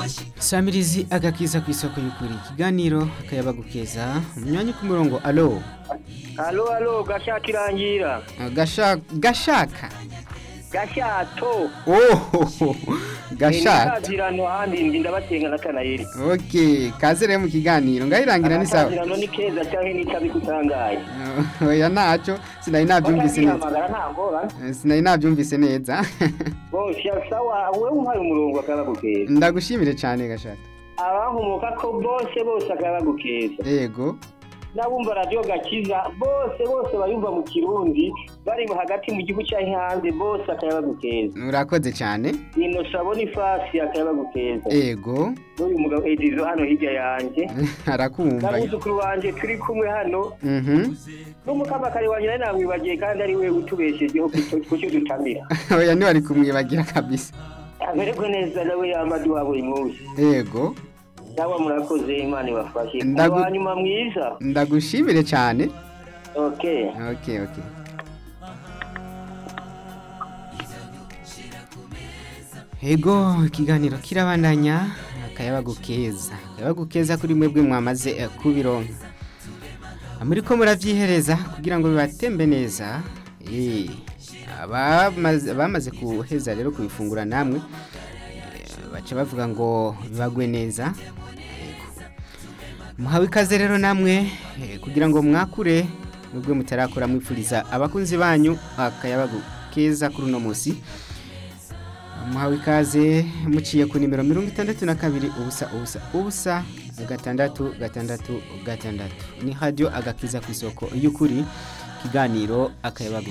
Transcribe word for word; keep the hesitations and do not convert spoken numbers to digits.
Samirizi agakiza ku isoko y'ukuri ikiganiro akayabagukeza umunywanyi ku murongo. Allo Alo alo gashaka irangira. gashaka gashaka Gashato. oh gashaka Kazirano handi ndi ndabatenga nakanayeri. okay kaze rero mu kiganiro ngayirangira ni sawa. Kazirano ni keza cyahe ni tabi kutangaye. Oya naco sinari nabyumvise neza. Magara ntangora. Sinari nabyumvise neza. Bo sha sawa wewe umpaye umurongo akabagukeza. Ndagushimire cyane gashaka. Abahumuka ko bose bose akabagukeza. Yego. Nabumva radio gakiza bose bose bayumva mu Kirundi bari hagati mu gihugu cya hanze bose akayabagukeza. Urakoze cyane. Ino sabona ifasi akayabagukeza. Yego. Uyu mugabo Edizo hano hirya yanje. Arakumva. Nabuzukuru wanje turi kumwe hano. Mhm. N'umukamakari wanje nari namwibagiye kandi ari wewe utubeshejeho kucyo dutamira. Oya ni wari kumwibagira kabisa. Amereko neza nawe yamadu wabo imuzi. Yego. Dawa murakoze Imana ibafashe. Ndagu- Hanyuma mwiza. Ndagushimire cyane. Okay. Okay, okay. Ego ikiganiro kirabandanya akayabagukeza. Akayabagukeza kuri mwebwe mwamaze eh, kubironka. Amuriko muravyihereza kugira ngo bibatembe neza. Eh abamaze bamaze kuheza rero kubifungura namwe eh, baca bavuga ngo bibagwe neza. Muhawe ikaze rero namwe eh, kugira ngo mwakure nubwo mutarakora mwifuriza abakunzi banyu akayabagukeza kuri uno munsi. Muhawe ikaze muciye ku nimero mirongo itandatu na kabiri ubusa ubusa ubusa gatandatu gatandatu gatandatu. Ni radio agakiza ku isoko y'ukuri kiganiro akayabagu